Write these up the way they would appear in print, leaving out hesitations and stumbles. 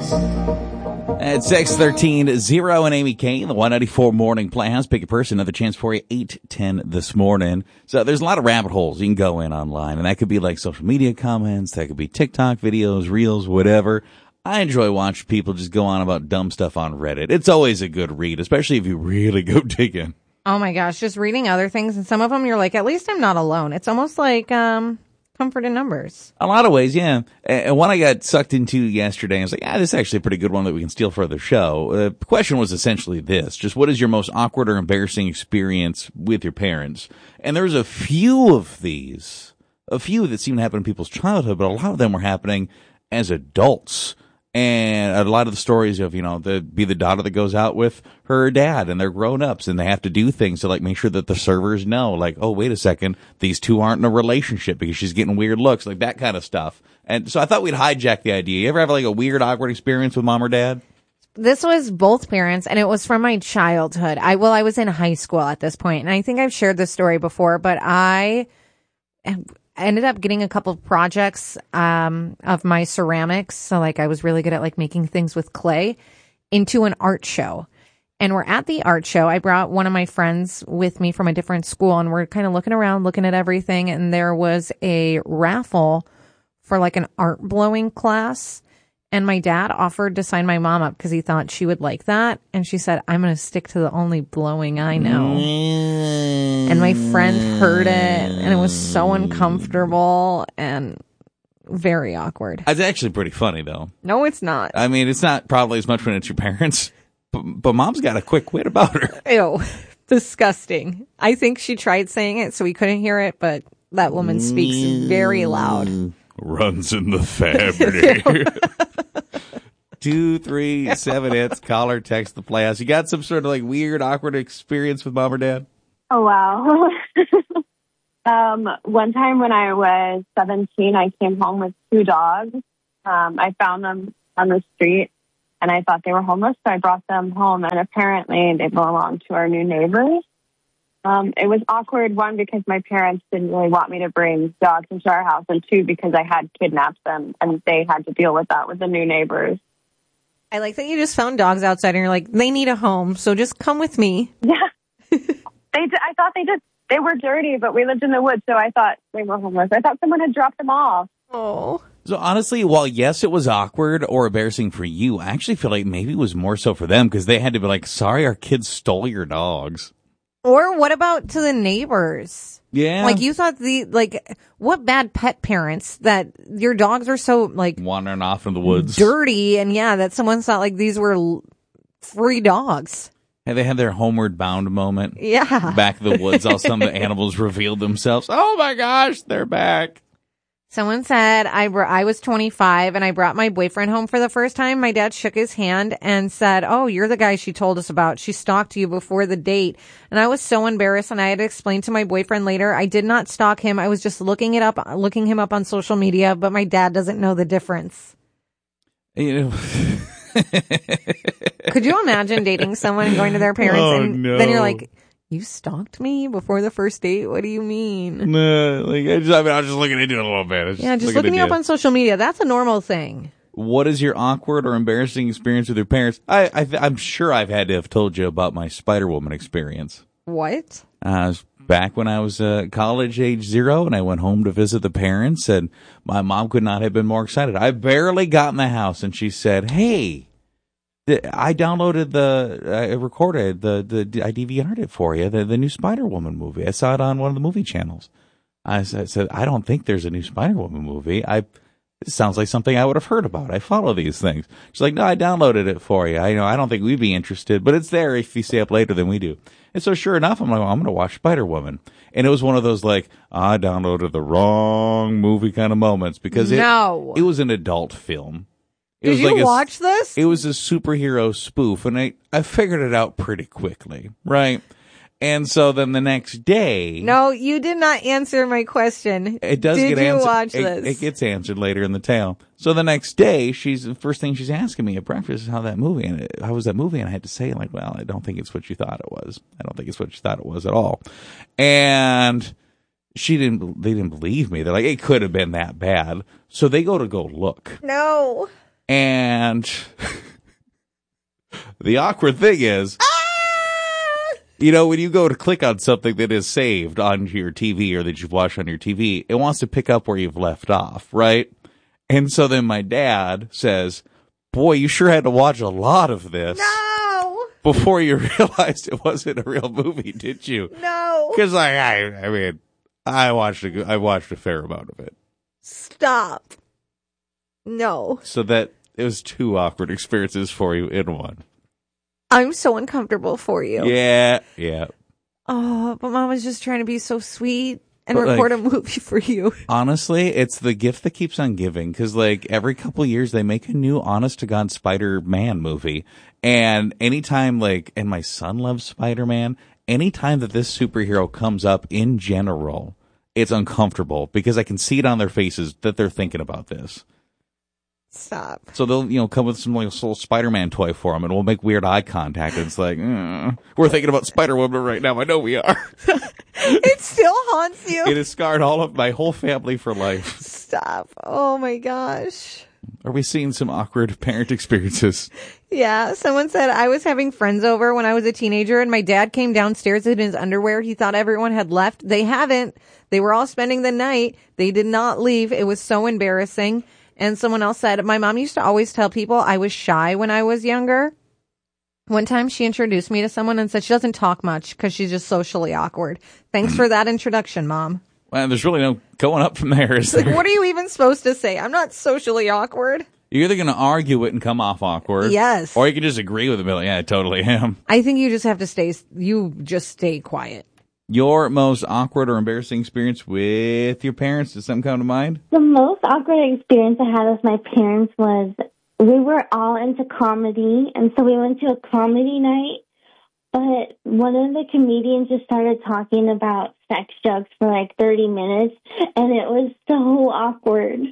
At 6:13, Zero and Amy Kane, the 194 Morning Playhouse. Pick a person, another chance for you, 8:10 this morning. So there's a lot of rabbit holes you can go in online, and that could be like social media comments, that could be TikTok videos, Reels, whatever. I enjoy watching people just go on about dumb stuff on Reddit. It's always a good read, especially if you really go digging. Oh my gosh, just reading other things, and some of them you're like, at least I'm not alone. It's almost like comfort in numbers. A lot of ways, yeah. And one I got sucked into yesterday, I was like, this is actually a pretty good one that we can steal for the show. The question was essentially this: just what is your most awkward or embarrassing experience with your parents? And there's a few of these, a few that seem to happen in people's childhood, but a lot of them were happening as adults. And a lot of the stories of, the daughter that goes out with her dad and they're grown-ups and they have to do things to like make sure that the servers know, like, oh, wait a second, these two aren't in a relationship because she's getting weird looks, like that kind of stuff. And so I thought we'd hijack the idea. You ever have like a weird, awkward experience with mom or dad? This was both parents, and it was from my childhood. I was in high school at this point, and I think I've shared this story before, but I ended up getting a couple of projects of my ceramics. So like I was really good at like making things with clay into an art show. And we're at the art show. I brought one of my friends with me from a different school, and we're kind of looking around, looking at everything. And there was a raffle for like an art blowing class. And my dad offered to sign my mom up because he thought she would like that. And she said, I'm going to stick to the only blowing I know. And my friend heard it, and it was so uncomfortable and very awkward. It's actually pretty funny, though. No, it's not. I mean, it's not probably as much when it's your parents, but mom's got a quick wit about her. Ew, disgusting. I think she tried saying it so we couldn't hear it, but that woman speaks very loud. Runs in the family. 237 call or text the Playhouse. You got some sort of like weird, awkward experience with mom or dad? Oh, wow. One time when I was 17, I came home with two dogs. I found them on the street, and I thought they were homeless, so I brought them home, and apparently they belonged to our new neighbors. It was awkward, one, because my parents didn't really want me to bring dogs into our house, and two, because I had kidnapped them, and they had to deal with that with the new neighbors. I like that you just found dogs outside, and you're like, they need a home, so just come with me. Yeah. I thought they were dirty, but we lived in the woods, so I thought they were homeless. I thought someone had dropped them off. Oh. So honestly, while yes, it was awkward or embarrassing for you, I actually feel like maybe it was more so for them because they had to be like, sorry, our kids stole your dogs. Or what about to the neighbors? Yeah. Like you thought what bad pet parents that your dogs are so like wandering off in the woods. Dirty, and that someone thought like these were free dogs. And they had their homeward bound moment. Yeah. Back in the woods, all some of the animals revealed themselves. Oh my gosh, they're back. Someone said I was 25 and I brought my boyfriend home for the first time. My dad shook his hand and said, oh, you're the guy she told us about. She stalked you before the date. And I was so embarrassed, and I had to explain to my boyfriend later, I did not stalk him. I was just looking him up on social media, but my dad doesn't know the difference. You know. Could you imagine dating someone and going to their parents no. Then you're like, you stalked me before the first date? What do you mean? No, I was just looking into it a little bit. Just looking you up on social media. That's a normal thing. What is your awkward or embarrassing experience with your parents? I'm sure I've had to have told you about my Spider-Woman experience. What? Back when I was college age 0 and I went home to visit the parents, and my mom could not have been more excited. I barely got in the house and she said, hey, I downloaded I recorded I DVR'd it for you, the new Spider-Woman movie. I saw it on one of the movie channels. I said, I don't think there's a new Spider-Woman movie. It sounds like something I would have heard about. I follow these things. She's like, no, I downloaded it for you. I don't think we'd be interested, but it's there if you stay up later than we do. And so sure enough, I'm like, well, I'm going to watch Spider-Woman. And it was one of those like, I downloaded the wrong movie kind of moments because it was an adult film. Did you watch this? It was a superhero spoof, and I figured it out pretty quickly, right? And so then the next day... No, you did not answer my question. It does get answered. Did you watch this? It gets answered later in the tale. So the next day, the first thing she's asking me at breakfast is how was that movie? And I had to say, like, well, I don't think it's what you thought it was. I don't think it's what you thought it was at all. And they didn't believe me. They're like, it could have been that bad. So they go look. No. And the awkward thing is, you know, when you go to click on something that is saved on your TV or that you've watched on your TV, it wants to pick up where you've left off, right? And so then my dad says, boy, you sure had to watch a lot of this. No. Before you realized it wasn't a real movie, did you? No. Because I mean, I watched a fair amount of it. Stop. No. So that it was 2 awkward experiences for you in one. I'm so uncomfortable for you. Yeah. Oh, but Mom was just trying to be so sweet and But, record a movie for you. Honestly, it's the gift that keeps on giving. Because like every couple of years, they make a new honest-to-God Spider-Man movie. And anytime and my son loves Spider-Man, anytime that this superhero comes up in general, it's uncomfortable because I can see it on their faces that they're thinking about this. Stop. So they'll come with some little Spider-Man toy for him, and we'll make weird eye contact. And it's like, we're thinking about Spider-Woman right now. I know we are. It still haunts you. It has scarred all of my whole family for life. Stop. Oh my gosh. Are we seeing some awkward parent experiences? Yeah. Someone said I was having friends over when I was a teenager and my dad came downstairs in his underwear. He thought everyone had left. They haven't. They were all spending the night. They did not leave. It was so embarrassing. And someone else said, my mom used to always tell people I was shy when I was younger. One time she introduced me to someone and said she doesn't talk much because she's just socially awkward. Thanks for that introduction, Mom. Well, there's really no going up from there, is there? Like, what are you even supposed to say? I'm not socially awkward. You're either going to argue it and come off awkward. Yes. Or you can just agree with it. Yeah, I totally am. I think you just have to stay quiet. Your most awkward or embarrassing experience with your parents? Does something come to mind? The most awkward experience I had with my parents was we were all into comedy, and so we went to a comedy night, but one of the comedians just started talking about sex jokes for like 30 minutes, and it was so awkward.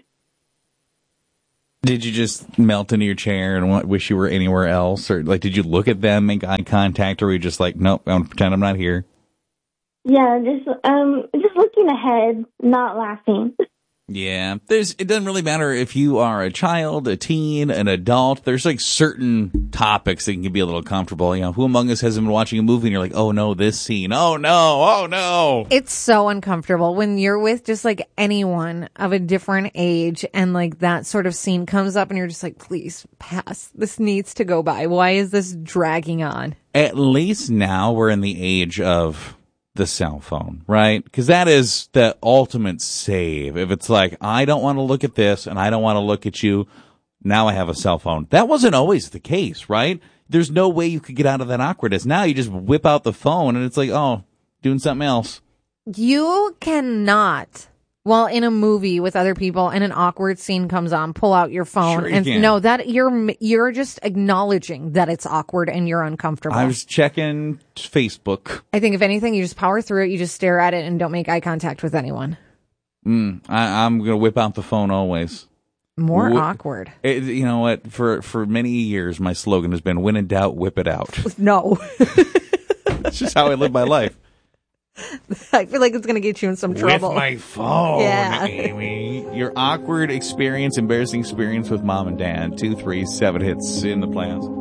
Did you just melt into your chair and wish you were anywhere else? Or did you look at them, make eye contact, or were you just like, nope, I'm going to pretend I'm not here? Yeah, just looking ahead, not laughing. Yeah, it doesn't really matter if you are a child, a teen, an adult. There's certain topics that can be a little comfortable. You know, who among us hasn't been watching a movie and you're like, oh no, this scene, oh no. It's so uncomfortable when you're with just anyone of a different age and that sort of scene comes up and you're just like, please pass. This needs to go by. Why is this dragging on? At least now we're in the age of the cell phone, right? Because that is the ultimate save. If it's I don't want to look at this and I don't want to look at you, now I have a cell phone. That wasn't always the case, right? There's no way you could get out of that awkwardness. Now you just whip out the phone and it's doing something else. You cannot, while in a movie with other people and an awkward scene comes on, pull out your phone Sure you and can. no, that you're just acknowledging that it's awkward and you're uncomfortable. I was checking Facebook. I think if anything, you just power through it, you just stare at it and don't make eye contact with anyone. I'm going to whip out the phone always. More awkward. You know what? For many years, my slogan has been, when in doubt, whip it out. No. It's just how I live my life. I feel like it's going to get you in some trouble. With my phone, Yeah. Amy. Your awkward experience, embarrassing experience with mom and dad. 237 hits in the plans.